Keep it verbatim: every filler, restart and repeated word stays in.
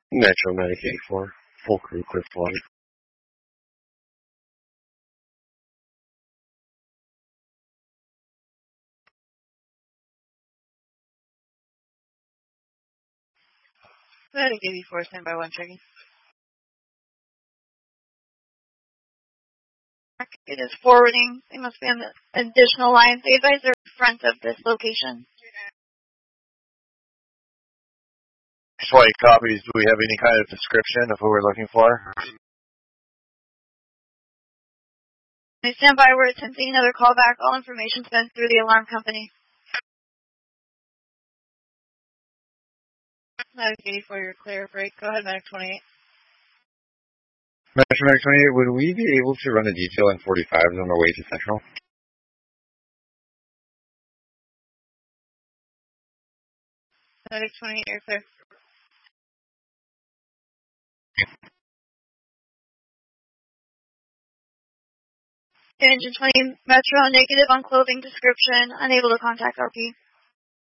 Metro Medic eighty-four, full crew, clear for water. Medic eighty-four, stand by one checking. It is forwarding. They must be on the additional lines. The advisor in front of this location. twenty copies. Do we have any kind of description of who we're looking for? I stand by. We're attempting another callback. All information sent through the alarm company. Medic eighty-four, you're clear. Break. Go ahead, Medic twenty-eight. Metro Medic twenty-eight, would we be able to run a detail in forty-fives on the way to Central? Medic twenty-eight, you're clear. Engine twenty, Metro, negative on clothing description, unable to contact R P.